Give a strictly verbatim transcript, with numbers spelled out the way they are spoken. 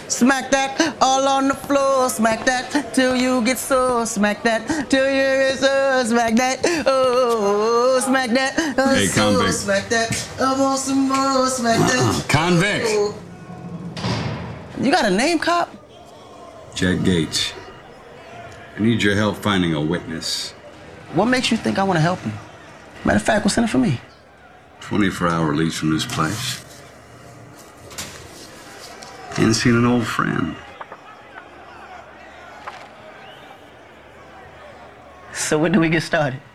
Smack that all on the floor. Smack that till you get sore. Smack that till you get sore. Smack that. Oh, smack that. Oh, Hey, so, convict. smack that. I want some more. Smack that. Convict. Oh. You got a name, cop? Jack Gates. I need your help finding a witness. What makes you think I want to help you? Matter of fact, what's in it for me? twenty-four hour lease from this place. Ain't seen an old friend. So when do we get started?